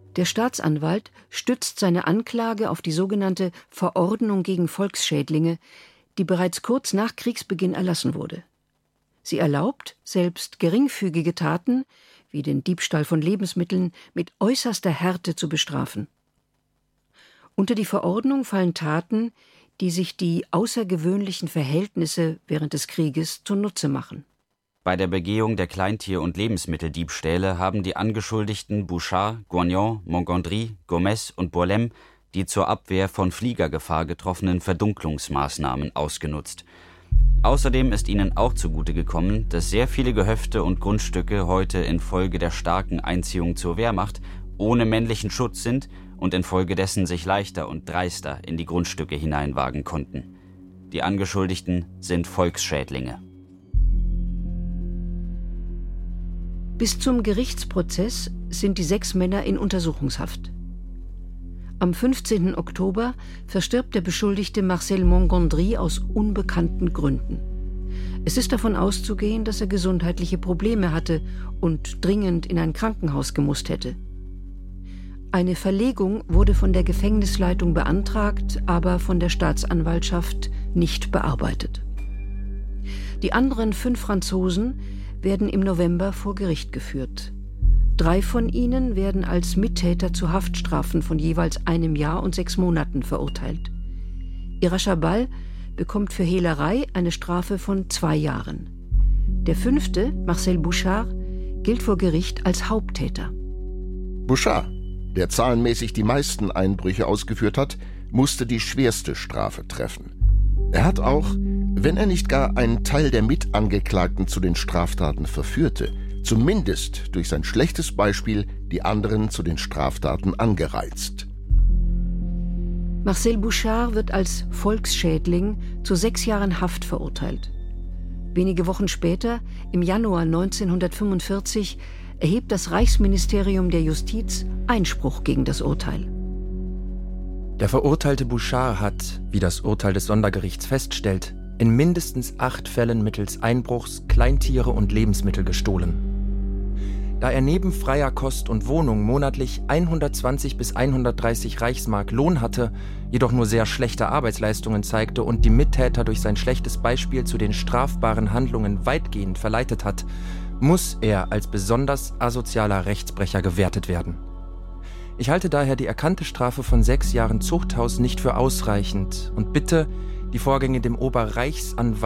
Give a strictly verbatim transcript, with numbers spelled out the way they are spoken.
Der Staatsanwalt stützt seine Anklage auf die sogenannte Verordnung gegen Volksschädlinge, die bereits kurz nach Kriegsbeginn erlassen wurde. Sie erlaubt, selbst geringfügige Taten, wie den Diebstahl von Lebensmitteln, mit äußerster Härte zu bestrafen. Unter die Verordnung fallen Taten, die sich die außergewöhnlichen Verhältnisse während des Krieges zunutze machen. Bei der Begehung der Kleintier- und Lebensmitteldiebstähle haben die Angeschuldigten Bouchard, Guagnon, Montgondry, Gomez und Bourlem die zur Abwehr von Fliegergefahr getroffenen Verdunklungsmaßnahmen ausgenutzt. Außerdem ist ihnen auch zugute gekommen, dass sehr viele Gehöfte und Grundstücke heute infolge der starken Einziehung zur Wehrmacht ohne männlichen Schutz sind und infolgedessen sich leichter und dreister in die Grundstücke hineinwagen konnten. Die Angeschuldigten sind Volksschädlinge. Bis zum Gerichtsprozess sind die sechs Männer in Untersuchungshaft. Am fünfzehnten Oktober verstirbt der Beschuldigte Marcel Montgondry aus unbekannten Gründen. Es ist davon auszugehen, dass er gesundheitliche Probleme hatte und dringend in ein Krankenhaus gemusst hätte. Eine Verlegung wurde von der Gefängnisleitung beantragt, aber von der Staatsanwaltschaft nicht bearbeitet. Die anderen fünf Franzosen werden im November vor Gericht geführt. Drei von ihnen werden als Mittäter zu Haftstrafen von jeweils einem Jahr und sechs Monaten verurteilt. Irachabal bekommt für Hehlerei eine Strafe von zwei Jahren. Der fünfte, Marcel Bouchard, gilt vor Gericht als Haupttäter. Bouchard, der zahlenmäßig die meisten Einbrüche ausgeführt hat, musste die schwerste Strafe treffen. Er hat auch, wenn er nicht gar einen Teil der Mitangeklagten zu den Straftaten verführte, zumindest durch sein schlechtes Beispiel die anderen zu den Straftaten angereizt. Marcel Bouchard wird als Volksschädling zu sechs Jahren Haft verurteilt. Wenige Wochen später, im Januar neunzehnhundertfünfundvierzig, erhebt das Reichsministerium der Justiz Einspruch gegen das Urteil. Der verurteilte Bouchard hat, wie das Urteil des Sondergerichts feststellt, in mindestens acht Fällen mittels Einbruchs Kleintiere und Lebensmittel gestohlen. Da er neben freier Kost und Wohnung monatlich hundertzwanzig bis hundertdreißig Reichsmark Lohn hatte, jedoch nur sehr schlechte Arbeitsleistungen zeigte und die Mittäter durch sein schlechtes Beispiel zu den strafbaren Handlungen weitgehend verleitet hat, muss er als besonders asozialer Rechtsbrecher gewertet werden. Ich halte daher die erkannte Strafe von sechs Jahren Zuchthaus nicht für ausreichend und bitte, die Vorgänge dem Oberreichsanwalt